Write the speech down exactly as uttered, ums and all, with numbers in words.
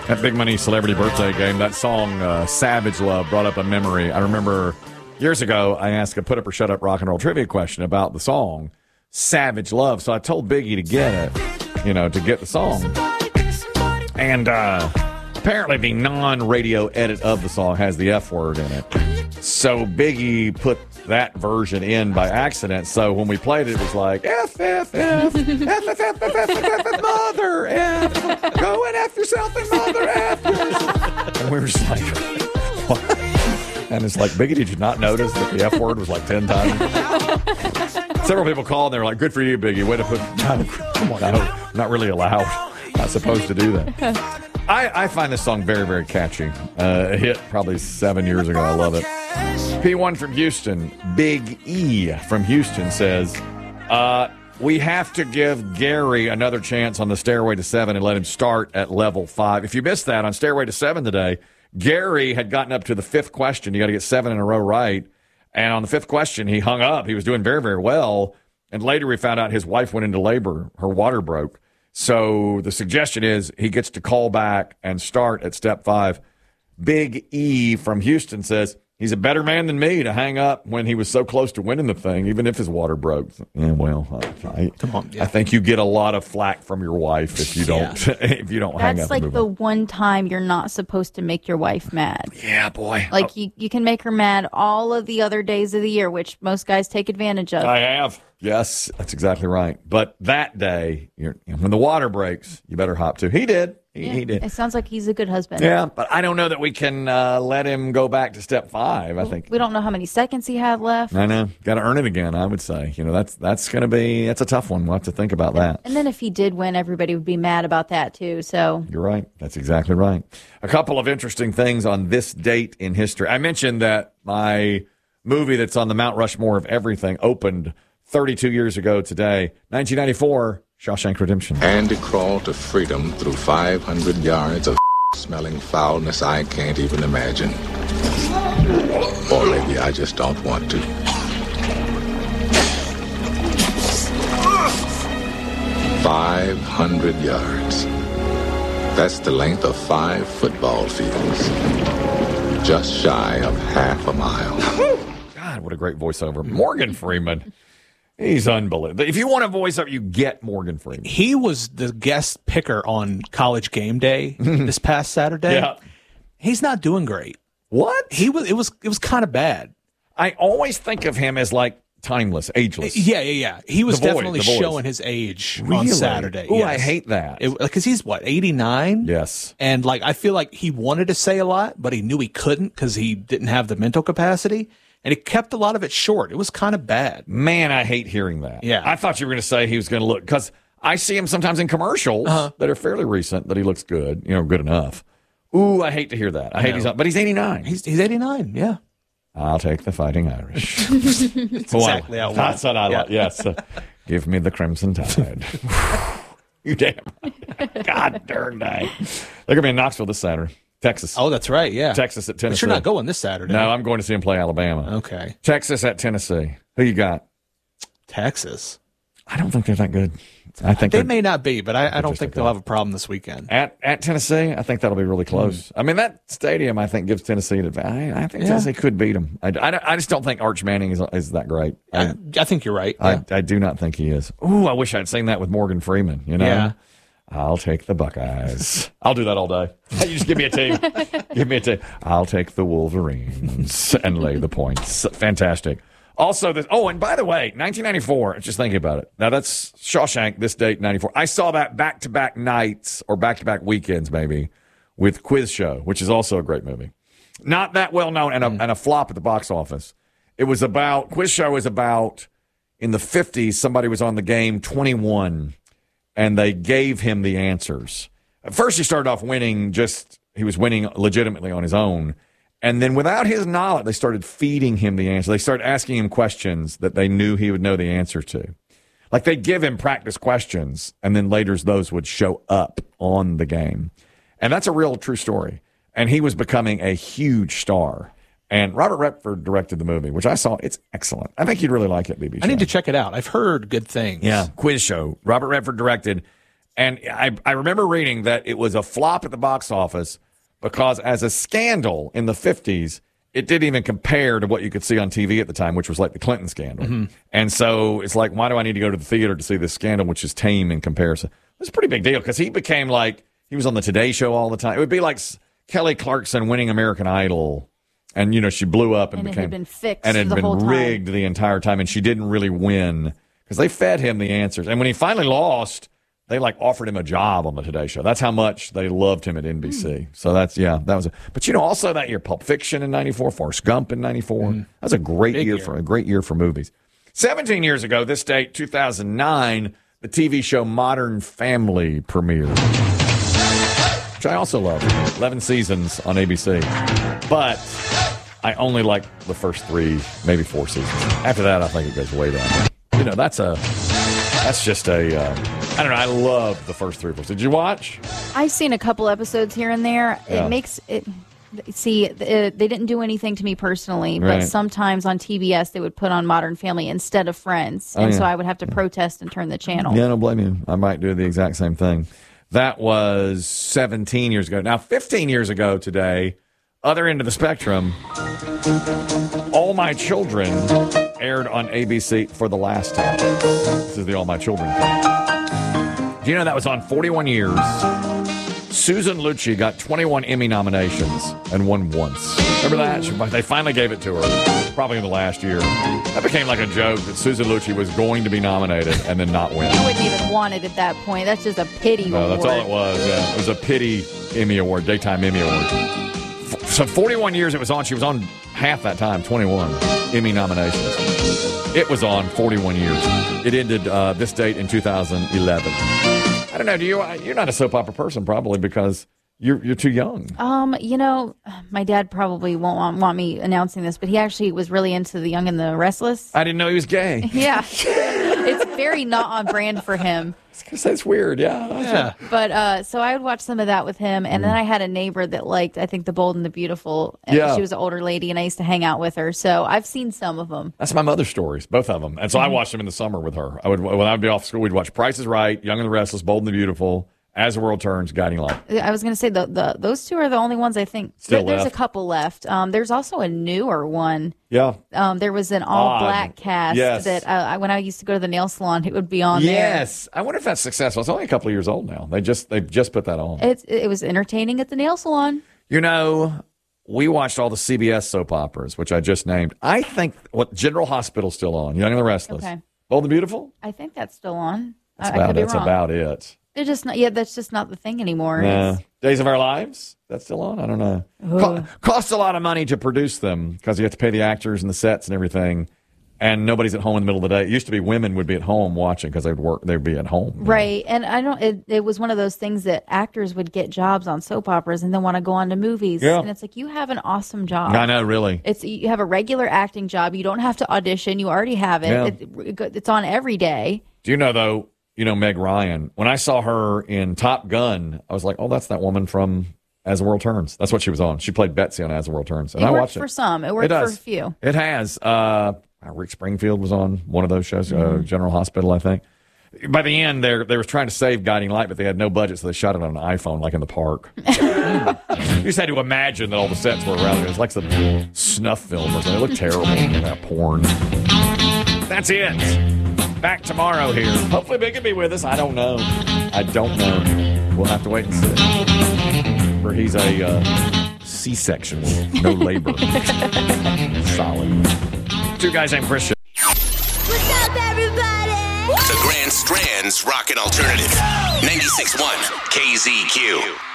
That Big Money Celebrity Birthday game, that song, uh, Savage Love, brought up a memory. I remember years ago, I asked a Put Up or Shut Up rock and roll trivia question about the song Savage Love. So I told Biggie to get it, you know, to get the song. And uh, apparently the non-radio edit of the song has the F word in it. So Biggie put that version in by accident. So when we played it, it was like, F, F, F, F, F, F, F, F, F, F, mother, F, go and F yourself and mother, F yourself. And we were just like, what? And it's like, Biggie, did you not notice that the F word was like ten times? Several people called and they were like, good for you, Biggie. Way to put, come on, no, not really allowed. Not supposed to do that. I, I find this song very, very catchy. Uh, it hit probably seven years ago. I love it. P one from Houston, Big E from Houston says, uh, we have to give Gary another chance on the Stairway to Seven and let him start at level five. If you missed that on Stairway to Seven today, Gary had gotten up to the fifth question. You got to get seven in a row right. And on the fifth question, he hung up. He was doing very, very well. And later we found out his wife went into labor. Her water broke. So the suggestion is he gets to call back and start at step five. Big E from Houston says, he's a better man than me to hang up when he was so close to winning the thing, even if his water broke. Yeah, well, I, Come on, yeah. I think you get a lot of flack from your wife if you don't Yeah. if you don't hang up. That's like the one time you're not supposed to make your wife mad. Yeah, boy. Like you, you can make her mad all of the other days of the year, which most guys take advantage of. I have. Yes, that's exactly right. But that day, you're, when the water breaks, you better hop to. He did. He, Yeah, he did. It sounds like he's a good husband. Yeah, but I don't know that we can uh, let him go back to step five. I think We don't know how many seconds he had left. I know. Got to earn it again. I would say. You know, that's that's going to be that's a tough one. We'll have to think about that. And then if he did win, everybody would be mad about that too. So You're right. That's exactly right. A couple of interesting things on this date in history. I mentioned that my movie that's on the Mount Rushmore of everything opened thirty-two years ago today, nineteen ninety-four, Shawshank Redemption. Andy crawled to freedom through five hundred yards of smelling foulness I can't even imagine. Or maybe I just don't want to. five hundred yards. That's the length of five football fields. Just shy of half a mile. God, what a great voiceover. Morgan Freeman. He's unbelievable. If you want a voiceover, you get Morgan Freeman. He was the guest picker on College Game Day this past Saturday. Yeah. He's not doing great. What? He was. It was. It was kind of bad. I always think of him as like timeless, ageless. Yeah, yeah, yeah. He was The Voice, definitely The Voice. showing his age on Really? Saturday. Ooh, yes. I hate that. Because he's what, eighty-nine? Yes. And like I feel like he wanted to say a lot, but he knew he couldn't because he didn't have the mental capacity, and he kept a lot of it short. It was kind of bad. Man, I hate hearing that. Yeah. I thought you were going to say he was going to look, because I see him sometimes in commercials Uh-huh. that are fairly recent that he looks good, you know, good enough. Ooh, I hate to hear that. I, I hate know. he's, but he's eighty-nine. He's he's eighty-nine. Yeah. I'll take the Fighting Irish. It's exactly how it That's was. what I Yeah. like. Yes. Uh, give me the Crimson Tide. You damn right. God darn dang. They're going to be in Knoxville this Saturday. Texas. Oh, that's right. Yeah. Texas at Tennessee. But you're not going this Saturday. No, I'm going to see him play Alabama. Okay. Texas at Tennessee. Who you got? Texas. I don't think they're that good. I think They they're- may not be, but I, I don't just think like they'll that. have a problem this weekend. At at Tennessee, I think that'll be really close. I mean, that stadium, I think, gives Tennessee an advantage. I, I think Yeah. Tennessee could beat them. I, I, I just don't think Arch Manning is, is that great. I, I, I think you're right. I, Yeah. I do not think he is. Ooh, I wish I'd seen that with Morgan Freeman, you know? Yeah. I'll take the Buckeyes. I'll do that all day. You just give me a team. Give me a team. I'll take the Wolverines and lay the points. Fantastic. Also, this. Oh, and by the way, nineteen ninety-four. Just thinking about it. Now that's Shawshank. This date, ninety-four. I saw that back to back nights or back to back weekends, maybe, with Quiz Show, which is also a great movie. Not that well known and a, and a flop at the box office. It was about Quiz Show was about in the fifties. Somebody was on the game twenty-one, and they gave him the answers. At first, he started off winning. Just he was winning legitimately on his own. And then without his knowledge, they started feeding him the answer. They started asking him questions that they knew he would know the answer to. Like they'd give him practice questions, and then later those would show up on the game. And that's a real true story. And he was becoming a huge star. And Robert Redford directed the movie, which I saw. It's excellent. I think you'd really like it, B B. I need to check it out. I've heard good things. Yeah, Quiz Show. Robert Redford directed. And I, I remember reading that it was a flop at the box office because as a scandal in the fifties, it didn't even compare to what you could see on T V at the time, which was like the Clinton scandal. Mm-hmm. And so it's like, why do I need to go to the theater to see this scandal, which is tame in comparison? It's a pretty big deal because he became like, he was on the Today Show all the time. It would be like Kelly Clarkson winning American Idol. And, you know, she blew up and, and became. it had been fixed and it had the been whole time. rigged the entire time. And she didn't really win because they fed him the answers. And when he finally lost, they like offered him a job on the Today Show. That's how much they loved him at N B C. Mm. So that's, yeah, that was, a, but you know, also that year, Pulp Fiction in ninety-four, Forrest Gump in ninety-four. Mm. That was a great year, year for a great year for movies. seventeen years ago, this date, two thousand nine, the T V show Modern Family premiered, which I also love. eleven seasons on A B C. But I only like the first three, maybe four seasons. After that, I think it goes way down. You know, that's a, that's just a, uh, I don't know. I love the first three or four. Did you watch? I've seen a couple episodes here and there. Yeah. It makes it. See, it, they didn't do anything to me personally, but Right. sometimes on T B S they would put on Modern Family instead of Friends, Oh, and yeah. so I would have to protest and turn the channel. Yeah, I don't blame you. I might do the exact same thing. That was seventeen years ago. Now, fifteen years ago today, other end of the spectrum, All My Children aired on A B C for the last time. This is the All My Children thing. Do you know that was on forty-one years? Susan Lucci got twenty-one Emmy nominations and won once. Remember that? She, they finally gave it to her, probably in the last year. That became like a joke that Susan Lucci was going to be nominated and then not win. I wouldn't even want it at that point. That's just a pity No, award. that's all it was. Yeah, it was a pity Emmy Award, daytime Emmy Award. F- So forty-one years it was on. She was on half that time, twenty-one Emmy nominations. It was on forty-one years. It ended uh, this date in two thousand eleven. I don't know. Do you? You're not a soap opera person, probably because you're you're too young. Um, you know, my dad probably won't want, want me announcing this, but he actually was really into The Young and the Restless. I didn't know he was gay. Yeah. It's very not on brand for him. That's weird. Yeah. Yeah. But uh, so I would watch some of that with him, and then I had a neighbor that liked, I think, The Bold and the Beautiful. And Yeah. she was an older lady, and I used to hang out with her. So I've seen some of them. That's my mother's stories, both of them. And so I watched them in the summer with her. I would when I would be off school, we'd watch Price is Right, Young and the Restless, Bold and the Beautiful, As the World Turns, Guiding Light. I was going to say the, the those two are the only ones I think. Still there, there's left. a couple left. Um, there's also a newer one. Yeah. Um, there was an all black Odd. cast Yes. that uh, I- when I used to go to the nail salon, it would be on there. Yes. I wonder if that's successful. It's only a couple of years old now. They just they've just put that on. It, it was entertaining at the nail salon. You know, we watched all the C B S soap operas, which I just named. I think what General Hospital's still on, Young and the Restless. Okay. Bold and the Beautiful? I think that's still on. That's I, I about could be that's wrong. about it. They're just not. Yeah, that's just not the thing anymore. Yeah. It's- Days of Our Lives? That's still on? I don't know. Co- costs a lot of money to produce them because you have to pay the actors and the sets and everything. And nobody's at home in the middle of the day. It used to be women would be at home watching because they'd work. They'd be at home. Right, and I don't. It, it was one of those things that actors would get jobs on soap operas and then want to go on to movies. Yeah. And it's like, you have an awesome job. I know, really. It's you have a regular acting job. You don't have to audition. You already have it. Yeah. It, it's on every day. Do you know, though, you know, Meg Ryan, when I saw her in Top Gun, I was like, oh, that's that woman from As the World Turns. That's what she was on. She played Betsy on As the World Turns. And It I worked watched for it. some. It worked It for a does. few. It has. Uh, Rick Springfield was on one of those shows, Mm-hmm. uh, General Hospital, I think. By the end, they they were trying to save Guiding Light, but they had no budget, so they shot it on an iPhone, like in the park. You just had to imagine that all the sets were around. It was like some snuff film or something. It looked terrible. That porn. That's it. Back tomorrow here. Hopefully Big will be with us. I don't know. I don't know. We'll have to wait and see. Where he's a uh, C-section with no labor. Solid. Two guys named Christian. What's up, everybody? The Grand Strand's Rockin' Alternative. ninety-six point one K Z Q.